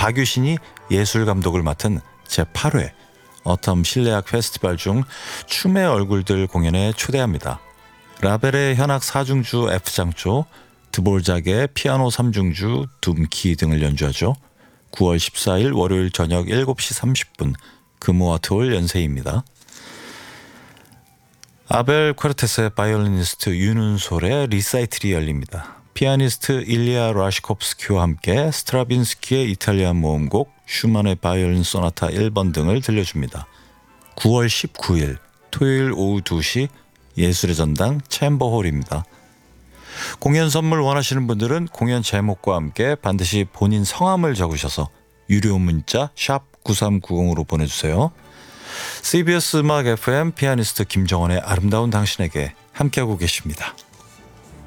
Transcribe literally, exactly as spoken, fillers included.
박유신이 예술감독을 맡은 제팔 회 어텀 실내악 페스티벌 중 춤의 얼굴들 공연에 초대합니다. 라벨의 현악 사중주 F장조, 드볼작의 피아노 삼중주, 둠키 등을 연주하죠. 구월 십사일 월요일 저녁 일곱 시 삼십 분 금호아트홀 연세입니다. 아벨 쿼르테스의 바이올리니스트 윤은솔의 리사이틀이 열립니다. 피아니스트 일리아 라시콥스키와 함께 스트라빈스키의 이탈리안 모음곡, 슈만의 바이올린 소나타 일 번 등을 들려줍니다. 구월 십구일 토요일 오후 두 시 예술의 전당 챔버홀입니다. 공연 선물 원하시는 분들은 공연 제목과 함께 반드시 본인 성함을 적으셔서 유료 문자 샵 구삼구공으로 보내주세요. 씨비에스 음악 에프엠 피아니스트 김정원의 아름다운 당신에게 함께하고 계십니다.